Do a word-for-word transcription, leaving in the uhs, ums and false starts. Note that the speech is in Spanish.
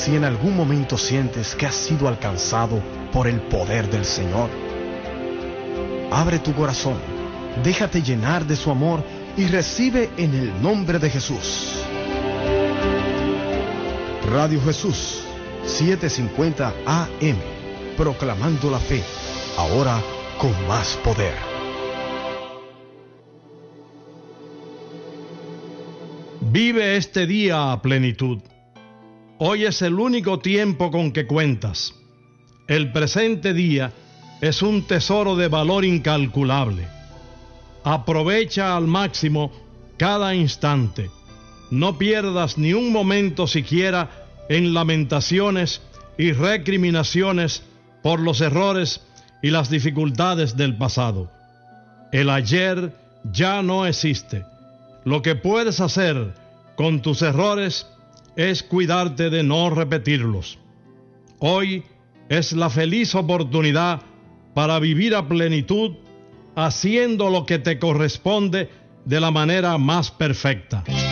si en algún momento sientes que has sido alcanzado por el poder del Señor. Abre tu corazón, déjate llenar de su amor y recibe en el nombre de Jesús. Radio Jesús, setecientos cincuenta A M, proclamando la fe, ahora con más poder. Vive este día a plenitud. Hoy es el único tiempo con que cuentas. El presente día es un tesoro de valor incalculable. Aprovecha al máximo cada instante. No pierdas ni un momento siquiera en lamentaciones y recriminaciones por los errores y las dificultades del pasado. El ayer ya no existe. Lo que puedes hacer con tus errores es cuidarte de no repetirlos. Hoy es la feliz oportunidad para vivir a plenitud, haciendo lo que te corresponde de la manera más perfecta.